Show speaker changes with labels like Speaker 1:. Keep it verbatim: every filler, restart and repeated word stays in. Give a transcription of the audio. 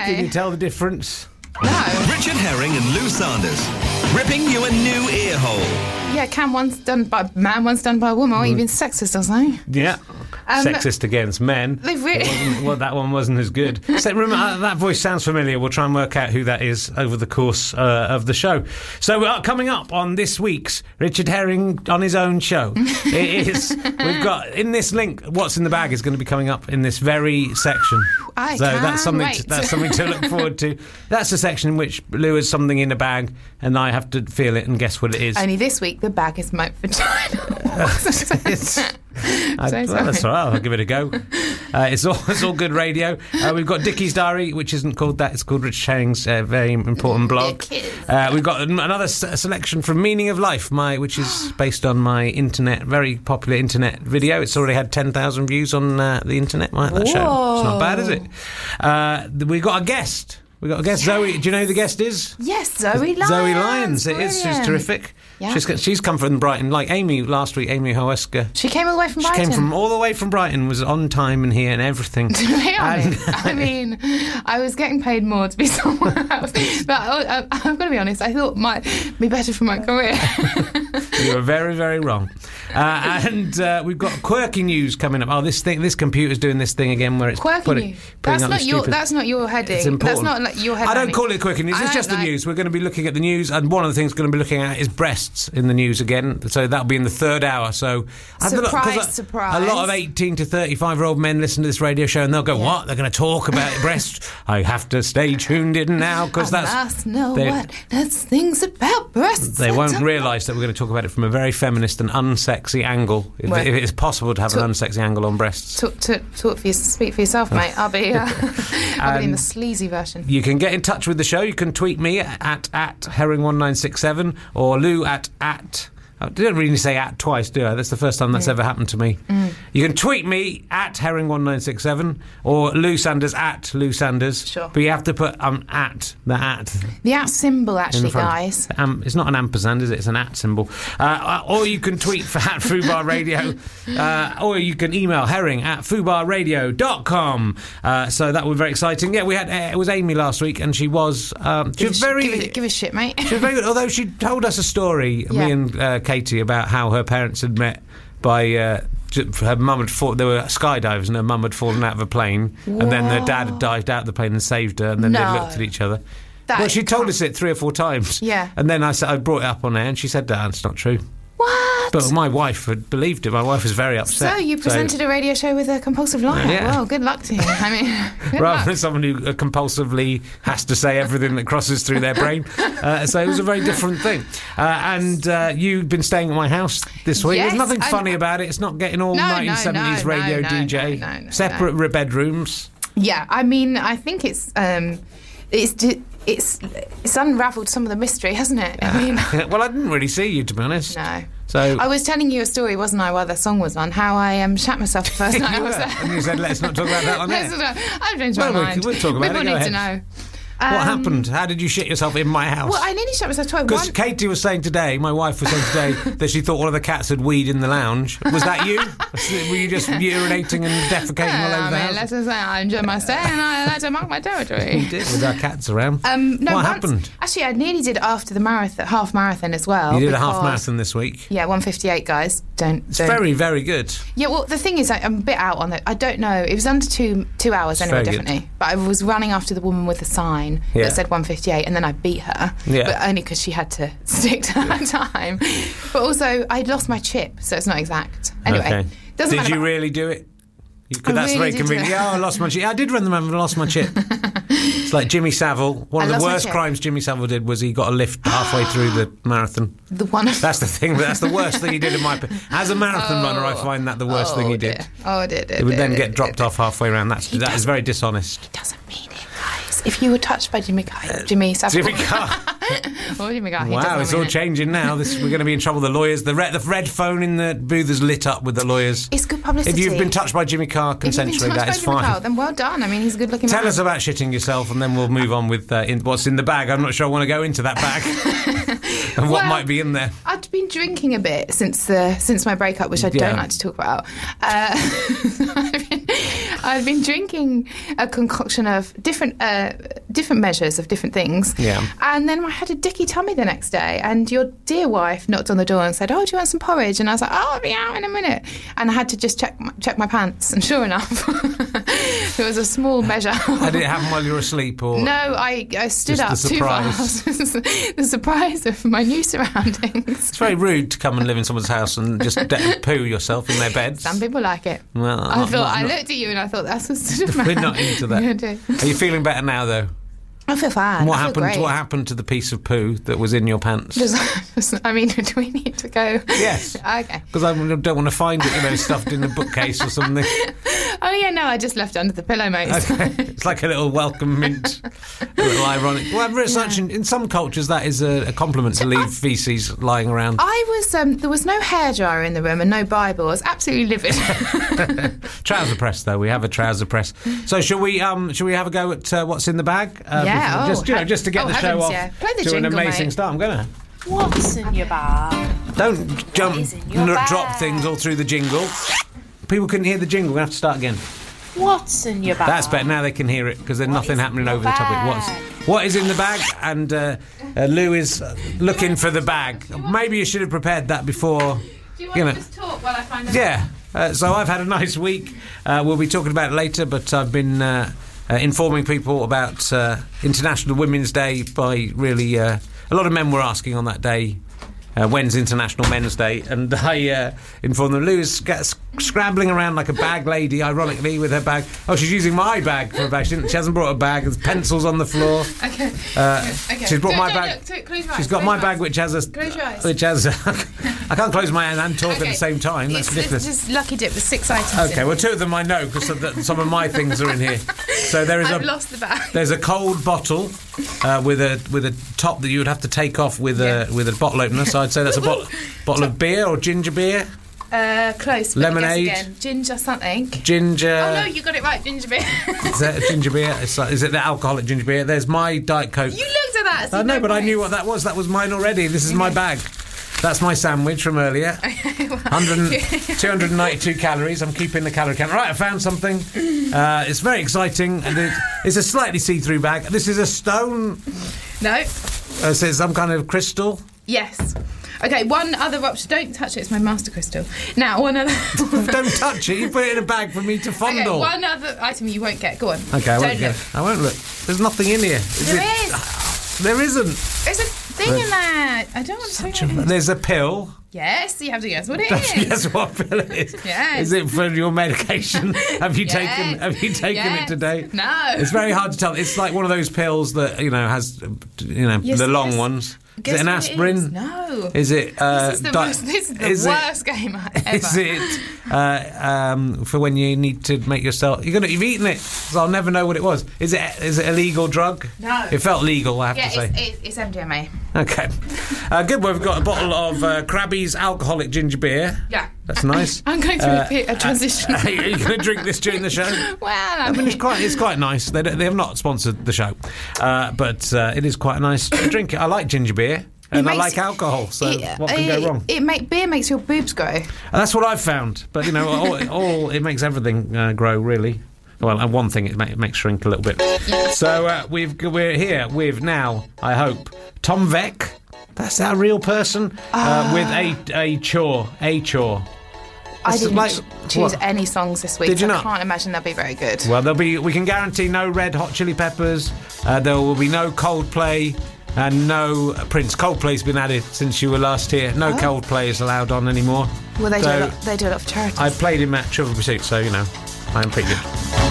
Speaker 1: Can you tell the difference?
Speaker 2: No.
Speaker 3: Richard Herring and Lou Sanders, ripping you a new ear hole.
Speaker 2: Yeah, can one's done by man, one's done by a woman. Or even sexist, doesn't he?
Speaker 1: Yeah. Um, Sexist against men.
Speaker 2: They've really...
Speaker 1: Well, that one wasn't as good. So, remember, uh, that voice sounds familiar. We'll try and work out who that is over the course uh, of the show. So, uh, coming up on this week's Richard Herring on his own show, it is, we've got, in this link, What's in the Bag is going to be coming up in this very section.
Speaker 2: I
Speaker 1: so
Speaker 2: can't
Speaker 1: that's something
Speaker 2: wait.
Speaker 1: To, that's something to look forward to. That's the section in which Lou has something in a bag and I have to feel it and guess what it is.
Speaker 2: Only this week, the bag is my vagina.
Speaker 1: it's, I,
Speaker 2: so
Speaker 1: well, that's all right. I'll give it a go. Uh, it's all it's all good radio. Uh, we've got Dickie's Diary, which isn't called that. It's called Rich Herring's uh, very important blog. Uh, we've got another s- selection from Meaning of Life, my which is based on my internet, very popular internet video. It's already had ten thousand views on uh, the internet. Right, that show. It's not bad, is it? Uh, we've got a guest. We've got a guest, yes. Zoe. Do you know who the guest is?
Speaker 2: Yes, Zoe Lyons.
Speaker 1: Zoe Lyons.
Speaker 2: Brilliant.
Speaker 1: It is. She's terrific.
Speaker 2: Yeah.
Speaker 1: She's she's come from Brighton, like Amy last week. Amy Hoeska.
Speaker 2: She came all the way from Brighton.
Speaker 1: She came from all the way from Brighton. Was on time and here and everything.
Speaker 2: Really?
Speaker 1: And,
Speaker 2: I mean, I was getting paid more to be somewhere else, but I, I, I've got to be honest. I thought it might be better for my career.
Speaker 1: You were very, very wrong. Uh, and uh, we've got quirky news coming up. Oh, this thing, this computer's doing this thing again where it's
Speaker 2: quirky
Speaker 1: put it,
Speaker 2: news. That's not your.
Speaker 1: Stupid,
Speaker 2: that's not your heading.
Speaker 1: It's important.
Speaker 2: That's not like your heading.
Speaker 1: I don't call it quirky news. It's just the
Speaker 2: like.
Speaker 1: news. We're going to be looking at the news, and one of the things we're going to be looking at is breasts in the news again. So that'll be in the third hour. So
Speaker 2: surprise,
Speaker 1: a,
Speaker 2: surprise.
Speaker 1: A lot of eighteen to thirty-five year old men listen to this radio show, and they'll go, yeah. "What? They're going to talk about breasts? I have to stay tuned in now because that's."
Speaker 2: I must know what that's things about breasts.
Speaker 1: They won't realise that we're going to talk about it from a very feminist and unsexy angle. If,
Speaker 2: well,
Speaker 1: if it's possible to have talk, an unsexy angle on breasts.
Speaker 2: Talk, talk, talk for you, speak for yourself, mate. I'll be, uh, I'll be in the sleazy version.
Speaker 1: You can get in touch with the show. You can tweet me at at herring one nine six seven or Lou at at. I didn't really say at twice, do I? That's the first time that's mm. ever happened to me. Mm. You can tweet me at herring one nine six seven or Lou Sanders at Lou Sanders.
Speaker 2: Sure.
Speaker 1: But you have to put um, at, the at.
Speaker 2: The at symbol, actually, guys.
Speaker 1: Um, it's not an ampersand, is it? It's an at symbol. Uh, or you can tweet for at Fubar Radio. Uh, or you can email herring at fubar radio dot com. Uh, so that was very exciting. Yeah, we had uh, it was Amy last week, and she was... Um, she
Speaker 2: give,
Speaker 1: was
Speaker 2: a
Speaker 1: very...
Speaker 2: Sh- give, it, give a shit, mate.
Speaker 1: She was very good, although she told us a story,
Speaker 2: yeah.
Speaker 1: me and uh, Katie, about how her parents had met by... Uh, her mum had fought, they were skydivers and her mum had fallen out of a plane.
Speaker 2: Whoa.
Speaker 1: And then her dad had dived out of the plane and saved her, and then
Speaker 2: no.
Speaker 1: they looked at each other.
Speaker 2: That
Speaker 1: well, she told us it three or four times.
Speaker 2: Yeah.
Speaker 1: And then I said I brought it up on air, and she said, "Dad, it's not true."
Speaker 2: What?
Speaker 1: But my wife had believed it. My wife was very upset.
Speaker 2: So you presented so, a radio show with a compulsive liar.
Speaker 1: Yeah.
Speaker 2: Well, good luck to you. I mean, good
Speaker 1: rather
Speaker 2: luck.
Speaker 1: than someone who compulsively has to say everything that crosses through their brain. Uh, so it was a very different thing. Uh, and uh, you've been staying at my house this week.
Speaker 2: Yes,
Speaker 1: There's nothing
Speaker 2: I'm,
Speaker 1: funny about it. It's not getting all
Speaker 2: no,
Speaker 1: nineteen seventies
Speaker 2: no, no,
Speaker 1: radio
Speaker 2: no,
Speaker 1: D J.
Speaker 2: No, no, no,
Speaker 1: Separate
Speaker 2: no.
Speaker 1: bedrooms.
Speaker 2: Yeah, I mean, I think it's um, it's it's it's unravelled some of the mystery, hasn't it? I mean,
Speaker 1: well, I didn't really see you, to be honest.
Speaker 2: No.
Speaker 1: So
Speaker 2: I was telling you a story, wasn't I, while the song was on, how I um, shat myself the first night I was there.
Speaker 1: And you said, let's not talk about that on air.
Speaker 2: I've changed my
Speaker 1: well,
Speaker 2: mind.
Speaker 1: We'll talk about
Speaker 2: People
Speaker 1: it. Go
Speaker 2: need
Speaker 1: ahead.
Speaker 2: to know.
Speaker 1: What
Speaker 2: um,
Speaker 1: happened? How did you shit yourself in my house?
Speaker 2: Well, I nearly shut myself twice.
Speaker 1: Because Katie was saying today, my wife was saying today, that she thought one of the cats had weed in the lounge. Was that you? Were you just urinating and defecating
Speaker 2: yeah,
Speaker 1: all over
Speaker 2: I
Speaker 1: the
Speaker 2: mean,
Speaker 1: house?
Speaker 2: let's just say I enjoy my stay and I like to mark my territory.
Speaker 1: You did, with our cats around.
Speaker 2: Um, no,
Speaker 1: what
Speaker 2: once,
Speaker 1: happened?
Speaker 2: Actually, I nearly did after the marathon, half marathon as well.
Speaker 1: You did a half marathon this week?
Speaker 2: Yeah, one fifty-eight, guys. Don't.
Speaker 1: It's
Speaker 2: don't.
Speaker 1: very, very good.
Speaker 2: Yeah, well, the thing is, I, I'm a bit out on it. I don't know. It was under two two hours
Speaker 1: it's
Speaker 2: anyway, definitely. Good. But I was running after the woman with the sign
Speaker 1: yeah.
Speaker 2: that said one fifty-eight, and then I beat her.
Speaker 1: Yeah.
Speaker 2: But only because she had to stick to her time. But also, I'd lost my chip, so it's not exact. Anyway,
Speaker 1: okay.
Speaker 2: doesn't
Speaker 1: Did
Speaker 2: matter
Speaker 1: you
Speaker 2: about-
Speaker 1: really do it? You
Speaker 2: I
Speaker 1: could, that's
Speaker 2: really
Speaker 1: very convenient. Yeah, oh, I lost my chip. I did run the man and lost my chip. It's like Jimmy Savile. One
Speaker 2: I
Speaker 1: of the
Speaker 2: lost my
Speaker 1: worst
Speaker 2: chip.
Speaker 1: crimes Jimmy Savile did was he got a lift halfway through the marathon.
Speaker 2: The one.
Speaker 1: That's the thing. That's the worst thing he did in my opinion. As a marathon
Speaker 2: Oh.
Speaker 1: runner, I find that the worst
Speaker 2: oh,
Speaker 1: thing he
Speaker 2: dear.
Speaker 1: did.
Speaker 2: Oh, dear, dear,
Speaker 1: It would
Speaker 2: dear,
Speaker 1: then
Speaker 2: dear,
Speaker 1: get dropped
Speaker 2: dear.
Speaker 1: off halfway around. That's
Speaker 2: He
Speaker 1: that is very dishonest.
Speaker 2: He doesn't mean it, guys. If you were touched by Jimmy Carr, Jimmy Savile.
Speaker 1: Jimmy Carr.
Speaker 2: oh, Jimmy Carr. He
Speaker 1: Wow,
Speaker 2: doesn't
Speaker 1: it's
Speaker 2: mean
Speaker 1: all
Speaker 2: it.
Speaker 1: changing now. This, we're going to be in trouble with the lawyers. The red, the red phone in the booth is lit up with the lawyers.
Speaker 2: It's good publicity.
Speaker 1: If you've been touched by Jimmy Carr
Speaker 2: If you've been
Speaker 1: consensually,
Speaker 2: touched
Speaker 1: that
Speaker 2: by
Speaker 1: is
Speaker 2: Jimmy
Speaker 1: fine.
Speaker 2: Carr, then well done. I mean, he's a good-looking
Speaker 1: Tell
Speaker 2: man.
Speaker 1: us about shitting yourself, and then we'll move on with uh, in, what's in the bag. I'm not sure I want to go into that bag and what
Speaker 2: Well,
Speaker 1: might be in there.
Speaker 2: I'd been drinking a bit since the since my breakup, which I
Speaker 1: Yeah.
Speaker 2: don't like to talk about. Uh, I've, been, I've been drinking a concoction of different uh, different measures of different things.
Speaker 1: Yeah.
Speaker 2: And then I had a dicky tummy the next day, and your dear wife knocked on the door and said, "Oh, do you want some porridge?" And I was like, "Oh, I'll be out in a minute." And I had to just check my, check my pants, and sure enough, it was a small measure.
Speaker 1: Did it happen while you were asleep, or
Speaker 2: no? I, I stood
Speaker 1: just
Speaker 2: up
Speaker 1: the
Speaker 2: too
Speaker 1: surprise?
Speaker 2: fast. The surprise of my new surroundings.
Speaker 1: It's very rude to come and live in someone's house and just de- poo yourself in their beds.
Speaker 2: Some people like it.
Speaker 1: Well,
Speaker 2: I
Speaker 1: not-
Speaker 2: thought
Speaker 1: not-
Speaker 2: I
Speaker 1: not-
Speaker 2: looked at you and I thought that's the sort of man.
Speaker 1: We're not into that.
Speaker 2: Yeah, I do.
Speaker 1: Are you feeling better now, though?
Speaker 2: I feel fine.
Speaker 1: And what
Speaker 2: I feel
Speaker 1: happened?
Speaker 2: great.
Speaker 1: What happened to the piece of poo that was in your pants?
Speaker 2: Just, I mean, do we need to go?
Speaker 1: Yes.
Speaker 2: Okay.
Speaker 1: Because I don't want to find it, you know, stuffed in a bookcase or something.
Speaker 2: Oh yeah, no, I just left it under the pillow, mate.
Speaker 1: Okay. It's like a little welcome mint, a little ironic. Well, it's such in, in some cultures that is a, a compliment to leave feces lying around.
Speaker 2: I was um, there was no hairdryer in the room and no Bible. I was absolutely livid.
Speaker 1: Trouser press, though. We have a trouser press. So shall we? Um, shall we have a go at uh, what's in the bag? Uh,
Speaker 2: Yeah,
Speaker 1: before-
Speaker 2: oh,
Speaker 1: just you know,
Speaker 2: he-
Speaker 1: just to get
Speaker 2: oh,
Speaker 1: the show
Speaker 2: heavens,
Speaker 1: off
Speaker 2: yeah. Play the
Speaker 1: to
Speaker 2: jingle,
Speaker 1: an amazing
Speaker 2: mate.
Speaker 1: start. I'm gonna.
Speaker 4: What's in your bag?
Speaker 1: Don't jump,
Speaker 4: is in your
Speaker 1: n-
Speaker 4: bag?
Speaker 1: drop things all through the jingle. People couldn't hear the jingle. We're gonna have to start again.
Speaker 4: What's in your bag?
Speaker 1: That's better. Now they can hear it because there's
Speaker 4: What
Speaker 1: nothing
Speaker 4: is in
Speaker 1: happening
Speaker 4: your
Speaker 1: over the top of it.
Speaker 4: bag?
Speaker 1: What's what is in the bag? And uh, uh, Lou is uh, looking for the bag. Maybe you should have prepared that before.
Speaker 2: Do you want
Speaker 1: You know.
Speaker 2: to just talk while I find out?
Speaker 1: Yeah. Uh, so I've had a nice week. Uh, we'll be talking about it later, but I've been uh, uh, informing people about uh, International Women's Day by really uh, a lot of men were asking on that day. Uh, when's International Men's Day? And I uh, informed them. Lou's sc- scrambling around like a bag lady, ironically, with her bag. Oh, she's using my bag for a bag. She, didn't, she hasn't brought a bag. There's pencils on the floor.
Speaker 2: Okay.
Speaker 1: Uh,
Speaker 2: okay.
Speaker 1: She's brought
Speaker 2: Don't-
Speaker 1: my
Speaker 2: don't
Speaker 1: bag.
Speaker 2: look, don't- close your
Speaker 1: She's
Speaker 2: eyes,
Speaker 1: got
Speaker 2: close
Speaker 1: my
Speaker 2: your
Speaker 1: bag,
Speaker 2: eyes.
Speaker 1: which has a.
Speaker 2: Close your eyes.
Speaker 1: Which has. A, I can't close my hand and talk at
Speaker 2: Okay.
Speaker 1: the same time. That's
Speaker 2: It's,
Speaker 1: ridiculous.
Speaker 2: it's just lucky dip. There's six items.
Speaker 1: Okay,
Speaker 2: in.
Speaker 1: well, two of them I know because some of my things are in here. So there is
Speaker 2: I've
Speaker 1: a
Speaker 2: lost the bag.
Speaker 1: there's a cold bottle uh, with a with a top that you would have to take off with a
Speaker 2: Yeah.
Speaker 1: with a bottle opener. So I'd say that's a bottle bottle of beer or ginger beer,
Speaker 2: Uh, close. But
Speaker 1: Lemonade.
Speaker 2: guess again. Ginger something.
Speaker 1: ginger.
Speaker 2: Oh no, you got it right. Ginger beer.
Speaker 1: Is that a ginger beer? It's like, is it the alcoholic ginger beer? There's my Diet Coke.
Speaker 2: You looked at that. So
Speaker 1: I
Speaker 2: you
Speaker 1: know, but I
Speaker 2: points.
Speaker 1: knew what that was. That was mine already. This is my bag. That's my sandwich from earlier. one hundred, two hundred ninety-two calories. I'm keeping the calorie count. Right, I found something. Uh, it's very exciting. And it, it's a slightly see-through bag. This is a stone.
Speaker 2: No.
Speaker 1: Uh, it says some kind of crystal.
Speaker 2: Yes. Okay, one other option. Don't touch it. It's my master crystal. Now, one other.
Speaker 1: Don't touch it. You put it in a bag for me to
Speaker 2: Okay,
Speaker 1: fondle.
Speaker 2: one other item you won't get. Go on.
Speaker 1: Okay, I won't
Speaker 2: Don't
Speaker 1: get
Speaker 2: look.
Speaker 1: it. I won't look. There's nothing in here. Is
Speaker 2: There
Speaker 1: it?
Speaker 2: is.
Speaker 1: There isn't.
Speaker 2: There's a thing in there. I don't want to
Speaker 1: Such
Speaker 2: tell
Speaker 1: a-
Speaker 2: you.
Speaker 1: There's a pill.
Speaker 2: Yes, you have to guess what it is.
Speaker 1: Guess what pill it is?
Speaker 2: Yes.
Speaker 1: Is it for your medication? Have you
Speaker 2: Yes.
Speaker 1: taken? Have you taken
Speaker 2: Yes.
Speaker 1: it today?
Speaker 2: No.
Speaker 1: It's very hard to tell. It's like one of those pills that you know has, you know,
Speaker 2: Yes,
Speaker 1: the long
Speaker 2: yes.
Speaker 1: ones.
Speaker 2: Guess
Speaker 1: is it an
Speaker 2: what
Speaker 1: aspirin?
Speaker 2: It is? No.
Speaker 1: Is it? Uh,
Speaker 2: this is the,
Speaker 1: di-
Speaker 2: worst, this is the
Speaker 1: is it-
Speaker 2: worst game ever.
Speaker 1: Is it uh, um, for when you need to make yourself? You're gonna. You've eaten it, so I'll never know what it was. Is it? Is it a legal drug?
Speaker 2: No.
Speaker 1: It felt legal. I have
Speaker 2: Yeah,
Speaker 1: to say.
Speaker 2: it's, it's, it's M D M A.
Speaker 1: Okay. Uh, good. Well, we've got a bottle of uh, Krabby's alcoholic ginger beer.
Speaker 2: Yeah.
Speaker 1: That's nice.
Speaker 2: I'm going through
Speaker 1: Uh,
Speaker 2: a, pe- a transition.
Speaker 1: Are you going to drink this during the show?
Speaker 2: well, I
Speaker 1: I mean,
Speaker 2: mean,
Speaker 1: it's quite, it's quite nice. They, don't- they have not sponsored the show, uh, but uh, it is quite a nice drink. I like ginger beer, and I
Speaker 2: makes-
Speaker 1: like alcohol, so
Speaker 2: it,
Speaker 1: what can
Speaker 2: it,
Speaker 1: go wrong?
Speaker 2: It make beer makes your boobs grow.
Speaker 1: And that's what I've found. But, you know, all, all it makes everything uh, grow, really. Well, and one thing, it, ma- it makes shrink a little bit. So uh, we've, we're here with now, I hope, Tom Veck. That's our real person uh, with a, a chore. A chore.
Speaker 2: I
Speaker 1: It's
Speaker 2: didn't
Speaker 1: like-
Speaker 2: ch- choose
Speaker 1: what?
Speaker 2: any songs this week.
Speaker 1: Did you
Speaker 2: so
Speaker 1: not?
Speaker 2: I can't imagine they'll be very good.
Speaker 1: Well, there'll be. We can guarantee no Red Hot Chili Peppers. Uh, there will be no Coldplay and no Prince. Coldplay's been added since you were last here. No
Speaker 2: Oh.
Speaker 1: Coldplay is allowed on anymore.
Speaker 2: Well, they,
Speaker 1: So,
Speaker 2: do a lot, they do a lot of charities.
Speaker 1: I played him at Trivial Pursuit, so you know I'm pretty good.